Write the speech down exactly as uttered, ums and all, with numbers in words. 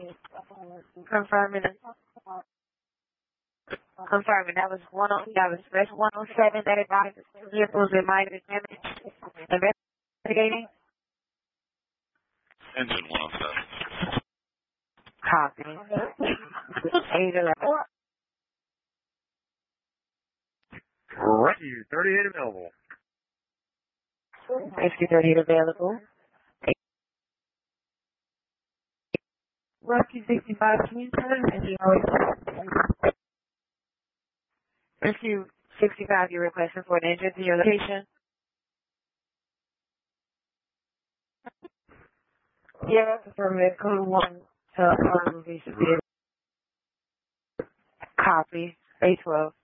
Confirming. Confirming. That was one on. That was West one oh seven. That advises vehicles that might have damaged. Investigating. Engine one oh seven. Copy. Eight eleven. Rescue thirty-eight available. Rescue thirty-eight available. Rescue sixty-five, can you turn engine noise? Rescue sixty-five, you're requesting for an engine to your location? Yeah, permit code one to um, copy. eight twelve.